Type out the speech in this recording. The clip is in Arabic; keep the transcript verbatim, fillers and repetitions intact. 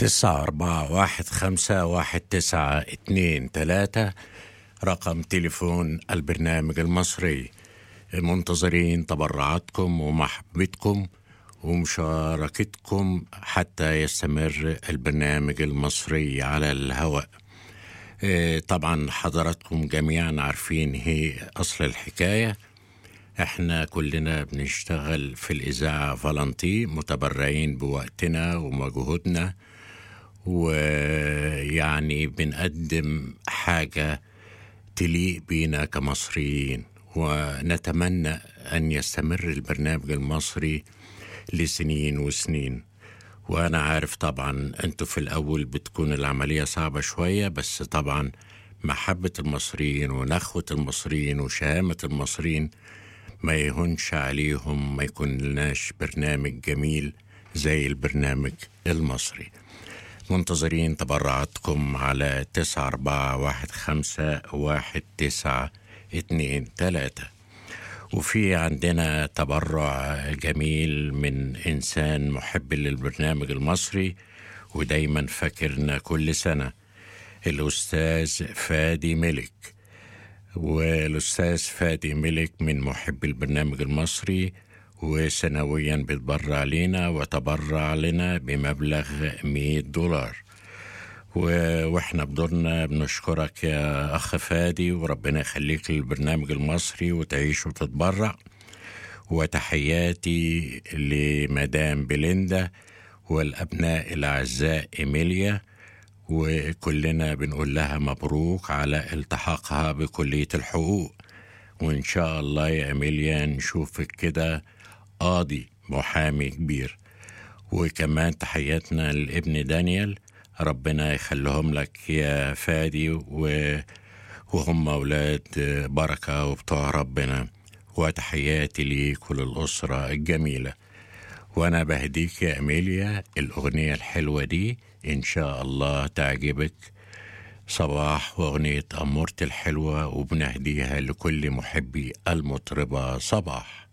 تسعة أربعة واحد خمسة واحد تسعة اتنين تلاتة رقم تليفون البرنامج المصري. منتظرين تبرعاتكم ومحبتكم ومشاركتكم حتى يستمر البرنامج المصري على الهواء. طبعا حضراتكم جميعا عارفين هي أصل الحكاية. احنا كلنا بنشتغل في الإذاعة فالنتي، متبرعين بوقتنا ومجهودنا، ويعني بنقدم حاجة تليق بينا كمصريين، ونتمنى أن يستمر البرنامج المصري لسنين وسنين. وأنا عارف طبعا أنتوا في الأول بتكون العملية صعبة شوية، بس طبعا محبة المصريين ونخوة المصريين وشهامة المصريين ما يهونش عليهم ما يكون لناش برنامج جميل زي البرنامج المصري. منتظرين تبرعاتكم على تسعة أربعة واحد خمسة واحد تسعة اتنين تلاتة. وفي عندنا تبرع جميل من إنسان محب للبرنامج المصري ودايما فاكرنا كل سنة، الأستاذ فادي ملك. والأستاذ فادي ملك من محب البرنامج المصري، وسنويا بيتبرع لنا وتبرع لنا بمبلغ مئة دولار. واحنا بدورنا بنشكرك يا أخ فادي، وربنا يخليك للبرنامج المصري وتعيش وتتبرع. وتحياتي لمدام بليندا والأبناء الأعزاء إيميليا، وكلنا بنقول لها مبروك على التحاقها بكلية الحقوق. وإن شاء الله يا إيميليا نشوفك كده قاضي محامي كبير. وكمان تحياتنا لابن دانيال، ربنا يخليهم لك يا فادي، وهم أولاد بركة وبتوع ربنا. وتحياتي ليك وللأسرة الجميلة. وأنا بهديك يا أميليا الأغنية الحلوة دي، إن شاء الله تعجبك. صباح وأغنية أمورتي الحلوة، وبنهديها لكل محبي المطربة صباح.